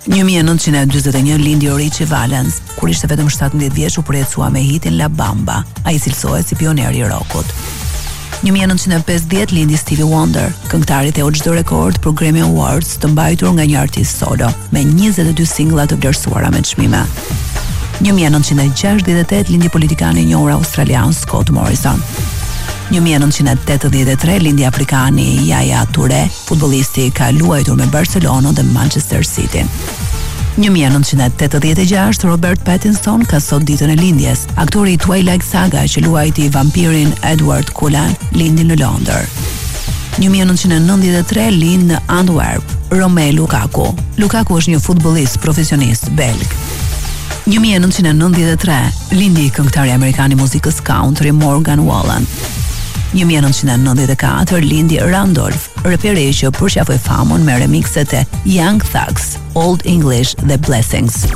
1941 lindi Richie Valens, kur ishte vetëm 17 vjeç u përjetësua me hitin La Bamba, ai cilësohet si pioneri i rockut. 1950 lindi Stevie Wonder, këngëtari theu çdo rekord për Grammy Awards të mbajtur nga një artist solo, me 22 singla të vlerësuara me çmime. 1968 lindi politikani i njohur australian Scott Morrison. 1983 lindi afrikani Yaya Toure, futbollisti ka luajtur me Barcelona dhe Manchester City. 1986 Robert Pattinson ka sot ditën e lindjes. Aktori i Twilight Saga që luajti vampirin Edward Cullen lindi në Londër. 1993 lind në Antwerp Romelu Lukaku. Lukaku është një futbollist profesionist belg. 1993 lindi këngëtari amerikan i muzikës country Morgan Wallen. 1994 lindi Randolph, raperi që përqafoi famën me remixet e Young Thugs, Old English dhe Blessings.